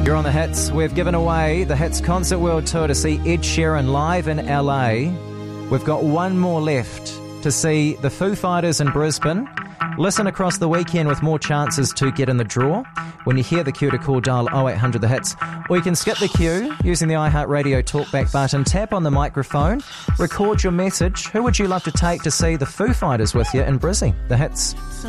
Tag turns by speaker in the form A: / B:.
A: You're on the Hits. We've given away the Hits Concert World Tour to see Ed Sheeran live in LA. We've got one more left to see the Foo Fighters in Brisbane. Listen across the weekend with more chances to get in the draw. When you hear the cue to call, dial 0800 The Hits. Or you can skip the queue using the iHeartRadio talkback button, tap on the microphone, record your message. Who would you love to take to see the Foo Fighters with you in Brizzy? The Hits.